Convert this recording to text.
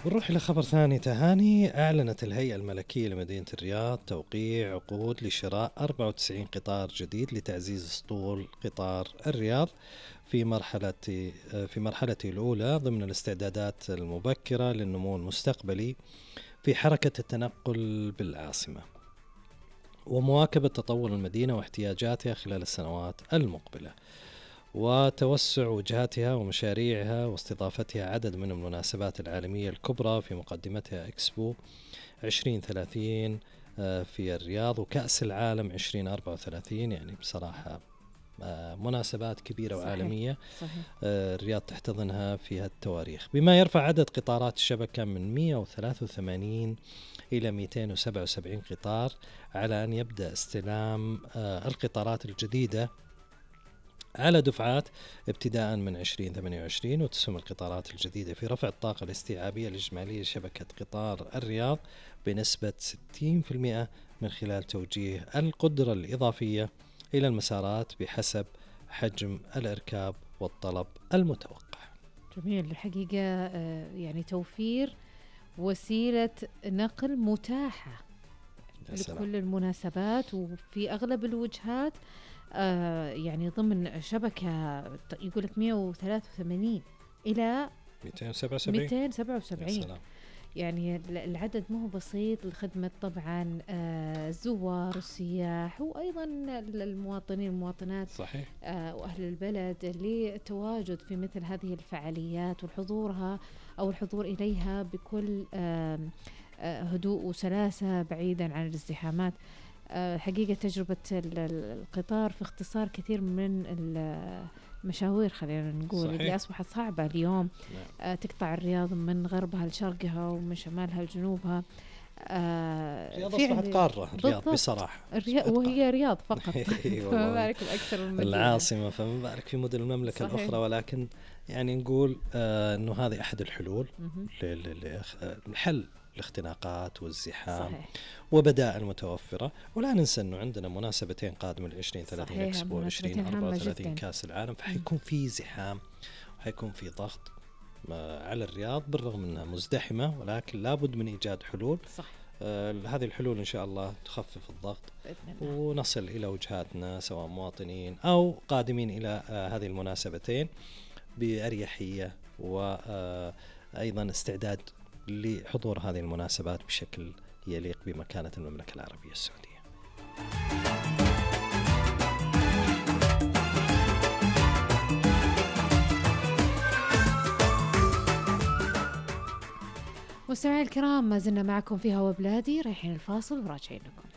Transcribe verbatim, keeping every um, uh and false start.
ونروح إلى خبر ثاني تهاني. أعلنت الهيئة الملكية لمدينة الرياض توقيع عقود لشراء أربعة وتسعين قطار جديد لتعزيز أسطول قطار الرياض في مرحلة في مرحلته الأولى ضمن الاستعدادات المبكرة للنمو المستقبلي في حركة التنقل بالعاصمة، ومواكبة تطور المدينة واحتياجاتها خلال السنوات المقبلة، وتوسع وجهاتها ومشاريعها، واستضافتها عدد من المناسبات العالمية الكبرى في مقدمتها إكسبو عشرين ثلاثين في الرياض وكأس العالم عشرين أربعة وثلاثين. يعني بصراحة مناسبات كبيرة صحيح. وعالمية صحيح. الرياض تحتضنها في هالتواريخ، بما يرفع عدد قطارات الشبكة من مئة وثلاثة وثمانين إلى مئتين وسبعة وسبعين قطار، على أن يبدأ استلام القطارات الجديدة على دفعات ابتداء من عشرين ثمانية وعشرين. وتسهم القطارات الجديدة في رفع الطاقة الاستيعابية الإجمالية لشبكة قطار الرياض بنسبة ستين بالمئة من خلال توجيه القدرة الإضافية إلى المسارات بحسب حجم الإركاب والطلب المتوقع. جميل الحقيقة. يعني توفير وسيلة نقل متاحة لكل المناسبات وفي أغلب الوجهات، آه يعني ضمن شبكة يقول لك مئة وثلاثة وثمانين إلى مئتين وسبعة وسبعين. يعني العدد مو بسيط لخدمة طبعا آه الزوار والسياح وأيضا المواطنين والمواطنات صحيح. آه وأهل البلد اللي تواجد في مثل هذه الفعاليات والحضورها أو الحضور إليها بكل آه آه هدوء وسلاسة بعيدا عن الازدحامات. حقيقة تجربة القطار في اختصار كثير من المشاوير خلينا نقول صحيح. اللي أصبحت صعبة اليوم نعم. تقطع الرياض من غربها لشرقها ومن شمالها لجنوبها. الرياض أصبحت قارة الرياض بصراحة الرياض وهي رياض فقط فما بالك الأكثر من العاصمة، فما بالك في مدن المملكة صحيح. الأخرى. ولكن يعني نقول آه أنه هذه أحد الحلول للحل الاختناقات والزحام صحيح. وبدائل متوفرة. ولا ننسى أنه عندنا مناسبتين قادمة العشرين ثلاثين إكسبو وعشرين أربعة وثلاثين كأس العالم، فحيكون في زحام وحيكون في ضغط على الرياض بالرغم أنها مزدحمة، ولكن لابد من إيجاد حلول صح. آه هذه الحلول إن شاء الله تخفف الضغط ونصل إلى وجهاتنا سواء مواطنين أو قادمين إلى آه هذه المناسبتين بأريحية وأيضا استعداد لحضور هذه المناسبات بشكل يليق بمكانة المملكة العربية السعودية. مستمعي الكرام، ما زلنا معكم في هوا بلادي، رايحين الفاصل وراجعين لكم.